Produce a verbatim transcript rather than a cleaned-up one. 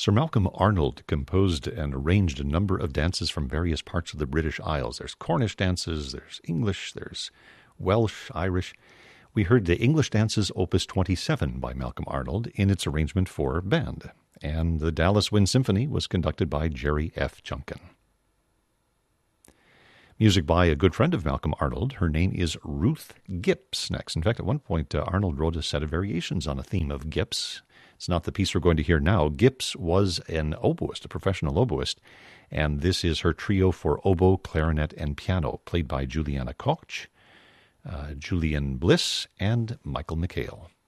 Sir Malcolm Arnold composed and arranged a number of dances from various parts of the British Isles. There's Cornish dances, there's English, there's Welsh, Irish. We heard the English Dances Opus twenty-seven by Malcolm Arnold in its arrangement for band, and the Dallas Wind Symphony was conducted by Jerry F. Junkin. Music by a good friend of Malcolm Arnold. Her name is Ruth Gipps next. In fact, at one point, uh, Arnold wrote a set of variations on a theme of Gipps. It's not the piece we're going to hear now. Gipps was an oboist, a professional oboist, and this is her trio for oboe, clarinet, and piano, played by Juliana Koch, uh, Julian Bliss, and Michael McHale.